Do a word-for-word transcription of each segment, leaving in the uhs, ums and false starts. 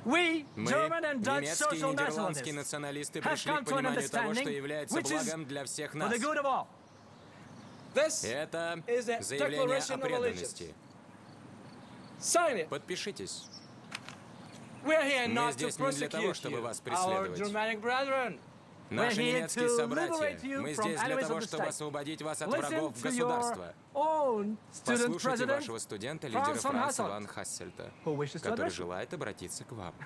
We, Мы, German and Dutch немецкие и social нидерландские nationalists, националисты, have пришли come к to an пониманию того, что understanding является which is благом для всех for нас. the good of all. This Это is a заявление declaration о of преданности. Sign it. Подпишитесь. We're here Мы not to здесь не для того, persecute чтобы you, вас our преследовать. Germanic brethren. Наши here немецкие to собратья, liberate you мы from здесь для enemies того, of the чтобы state. освободить вас от Listen врагов to государства. your own student Послушайте president, вашего студента, лидера Franz von Франца Hasselt, ван Хассельта, who wishes to который address you. желает обратиться к вам.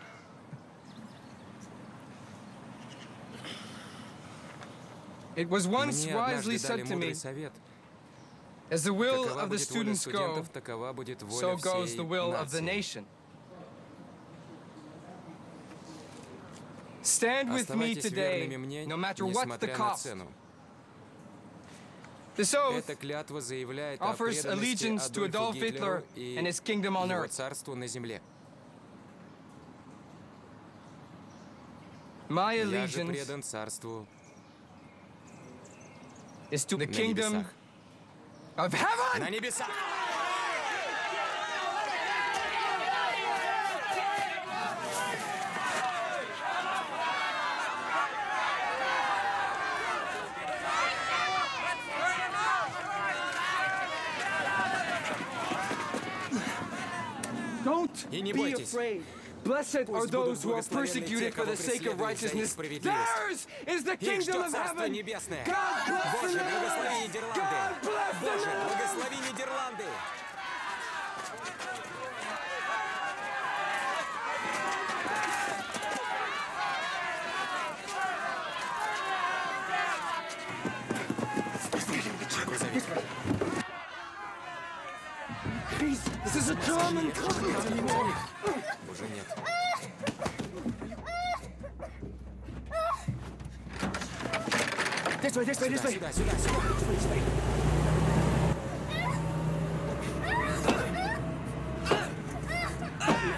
It was once Мне wisely однажды дали said to me, мудрый совет. as the will Какова of the будет воля students go, студентов, такова будет so воля goes всей the will of the нации. nation. Stand with me Оставайтесь today, верными мне, no matter what the несмотря на cost. цену. This oath Эта клятва заявляет о offers преданности allegiance to Адольфу Adolf Гитлеру Hitler и and his kingdom on его earth. царству на земле. My Я же allegiance предан царству is to the на kingdom небесах. of heaven! На небесах! Don't И не be бойтесь. afraid. Blessed are Пусть those будут who are благословенны те, persecuted for кого the sake of преследуют за их righteousness. справедливость. Theirs is the Их kingdom ждет of Царство heaven. Небесное. God bless the Боже, благослови Netherlands. Нидерланды! God bless the Боже, Netherlands. благослови Нидерланды! Грузовик. This is a German company. Уже нет. This way, this way, this Сюда, way. сюда, сюда, сюда.